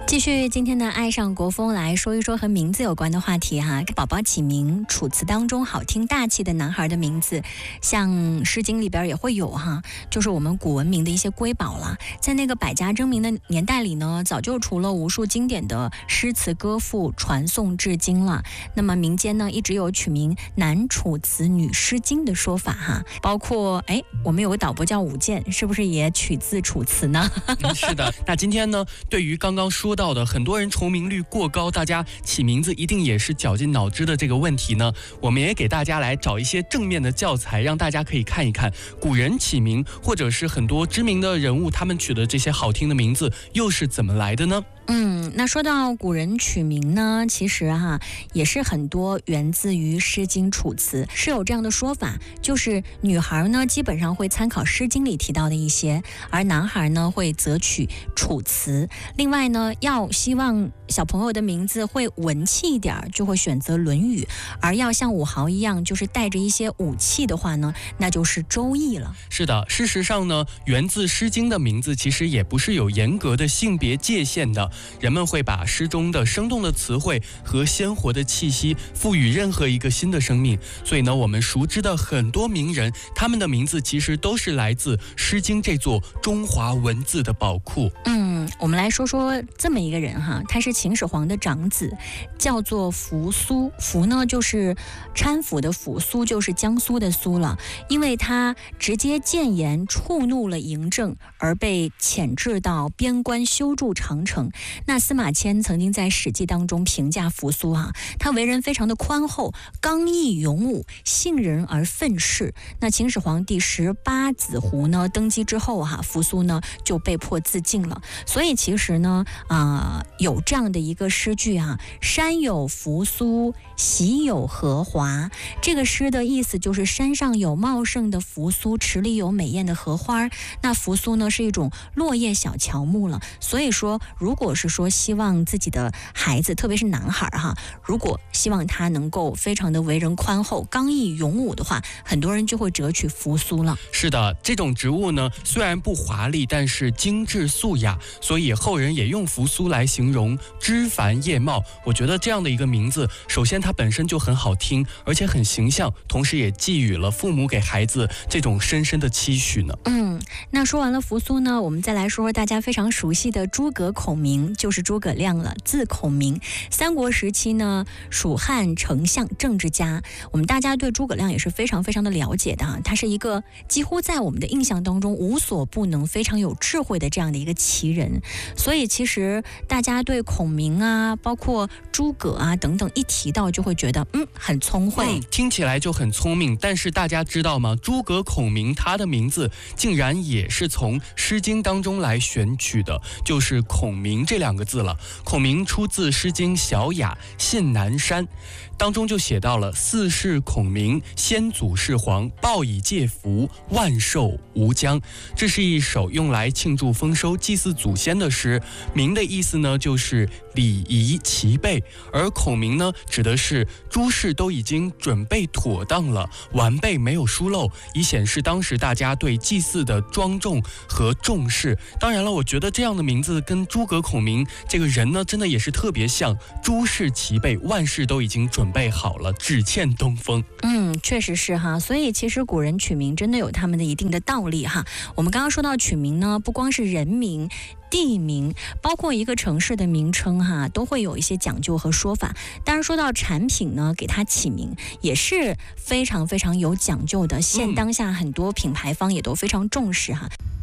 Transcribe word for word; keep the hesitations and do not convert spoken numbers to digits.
继续今天的爱上国风，来说一说和名字有关的话题哈。宝宝起名，楚辞当中好听大气的男孩的名字，像《诗经》里边也会有哈，就是我们古文明的一些瑰宝了。在那个百家争鸣的年代里呢，早就除了无数经典的诗词歌赋传颂至今了。那么民间呢，一直有取名男楚辞、女诗经的说法哈。包括哎，我们有个导播叫武健，是不是也取自楚辞呢？ 嗯、是的。那今天呢，对于刚刚说到的很多人重名率过高，大家起名字一定也是绞尽脑汁的这个问题呢，我们也给大家来找一些正面的教材，让大家可以看一看古人起名，或者是很多知名的人物他们取的这些好听的名字又是怎么来的呢？ 嗯，那说到古人取名呢，其实哈也是很多源自于《诗经》《楚辞》，是有这样的说法，就是女孩呢基本上会参考《诗经》里提到的一些，而男孩呢会择取《楚辞》。另外呢，要希望小朋友的名字会文气一点，就会选择《论语》，而要像武豪一样，就是带着一些武气的话呢，那就是《周易》了。 是的，事实上呢，源自《诗经》的名字其实也不是有严格的性别界限的。人们会把诗中的生动的词汇和鲜活的气息赋予任何一个新的生命，所以呢，我们熟知的很多名人，他们的名字其实都是来自《诗经》这座中华文字的宝库。 嗯，我们来说说这么一个人哈，他是秦始皇的长子，叫做扶苏。扶呢就是搀扶的扶，苏就是江苏的苏了。因为他直接谏言触怒了嬴政，而被遣至到边关修筑长城。那司马迁曾经在《史记》当中评价扶苏啊，他为人非常的宽厚、刚毅勇武、信人而愤世。那秦始皇第十八子胡呢登基之后哈、啊，扶苏呢就被迫自尽了。所以其实呢啊、呃，有这样的一个诗句啊，山有扶苏，喜有荷华。这个诗的意思就是山上有茂盛的扶苏，池里有美艳的荷花。那扶苏呢是一种落叶小乔木了，所以说如果是说希望自己的孩子，特别是男孩哈，如果希望他能够非常的为人宽厚、刚毅勇武的话，很多人就会择取扶苏了。 是的，这种植物呢，虽然不华丽，但是精致素雅，所以后人也用扶苏来形容枝繁叶茂。我觉得这样的一个名字，首先它本身就很好听，而且很形象，同时也寄予了父母给孩子这种深深的期许呢。 嗯，那说完了扶苏呢，我们再来说说大家非常熟悉的诸葛孔明，就是诸葛亮了，字孔明。三国时期呢，蜀汉丞相、政治家，我们大家对诸葛亮也是非常非常的了解的哈。他是一个几乎在我们的印象当中无所不能、非常有智慧的这样的一个奇人。所以其实大家对孔明啊，包括诸葛啊等等，一提到就会觉得嗯很聪慧、 嗯，听起来就很聪明。但是大家知道吗？诸葛孔明他的名字竟然也是从《诗经》当中来选取的，就是孔明这两个字了。孔明出自《诗经·小雅·信南山》当中就写到了：四世孔明，先祖是皇，报以介福，万寿无疆。这是一首用来庆祝丰收、祭祀祖先的诗。明的意思呢，就是礼仪齐备，而孔明呢，指的是诸事都已经准备妥当了，完备没有疏漏，以显示当时大家对祭祀的庄重和重视。当然了，我觉得这样的名字跟诸葛孔明这个人呢，真的也是特别像，诸事齐备，万事都已经准备好了，只欠东风。 嗯，确实是哈。所以其实古人取名真的有他们的一定的道理哈。我们刚刚说到取名呢，不光是人名、地名，包括一个城市的名称哈，都会有一些讲究和说法。当然说到产品呢，给它起名也是非常非常有讲究的，现当下很多品牌方也都非常重视哈。